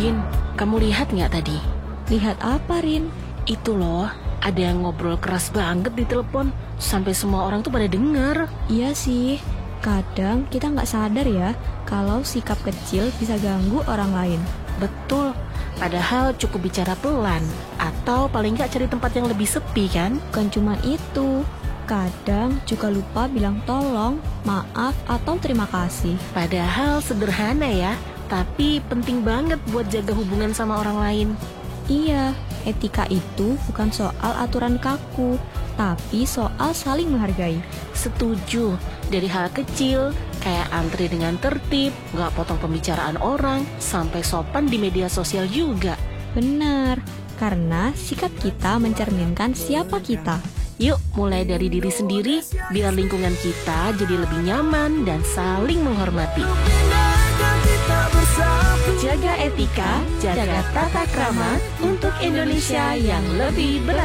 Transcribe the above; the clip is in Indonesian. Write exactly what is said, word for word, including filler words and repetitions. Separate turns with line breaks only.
Rin, kamu lihat nggak tadi?
Lihat apa, Rin?
Itu loh, ada yang ngobrol keras banget di telepon, sampai semua orang tuh pada denger.
Iya sih, kadang kita nggak sadar ya kalau sikap kecil bisa ganggu orang lain.
Betul, padahal cukup bicara pelan, atau paling nggak cari tempat yang lebih sepi kan?
Bukan cuma itu, kadang juga lupa bilang tolong, maaf, atau terima kasih.
Padahal sederhana ya, tapi penting banget buat jaga hubungan sama orang lain.
Iya, etika itu bukan soal aturan kaku, tapi soal saling menghargai.
Setuju, dari hal kecil, kayak antri dengan tertib, nggak potong pembicaraan orang, sampai sopan di media sosial juga.
Benar, karena sikap kita mencerminkan siapa kita.
Yuk, mulai dari diri sendiri, biar lingkungan kita jadi lebih nyaman dan saling menghormati. Jaga etika, jaga tata krama untuk Indonesia yang lebih beradab.